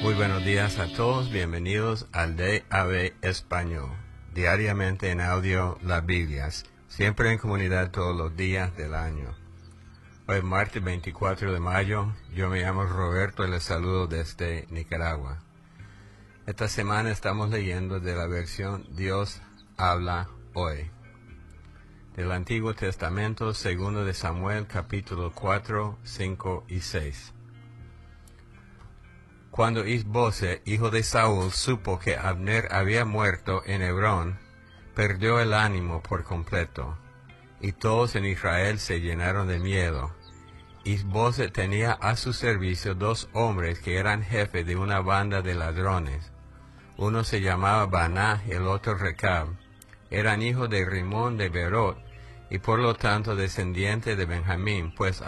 Muy buenos días a todos, bienvenidos al DAB Español, diariamente en audio las Biblias, siempre en comunidad todos los días del año. Hoy es martes 24 de mayo, yo me llamo Roberto y les saludo desde Nicaragua. Esta semana estamos leyendo de la versión Dios habla hoy. Del Antiguo Testamento, segundo de Samuel, capítulo 4, 5 y 6. Cuando Is-Boset, hijo de Saúl, supo que Abner había muerto en Hebrón, perdió el ánimo por completo, y todos en Israel se llenaron de miedo. Is-Boset tenía a su servicio 2 hombres que eran jefes de una banda de ladrones. Uno se llamaba Baná y el otro Recab. Eran hijos de Rimón de Berot, y por lo tanto descendientes de Benjamín, pues